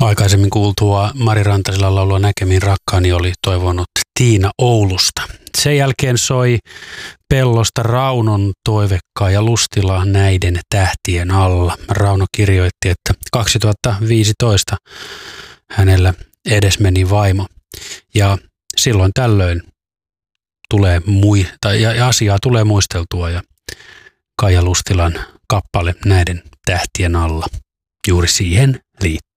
Aikaisemmin kuultua Mari Rantasillan laulua Näkemiin rakkaani oli toivonut Tiina Oulusta. Sen jälkeen soi Pellosta Raunon toivekkaa ja Lustila Näiden tähtien alla. Rauno kirjoitti, että 2015 hänellä edesmeni vaimo ja silloin tällöin tulee asiaa tulee muisteltua ja Kaija Lustilan kappale Näiden tähtien alla juuri siihen liittyy.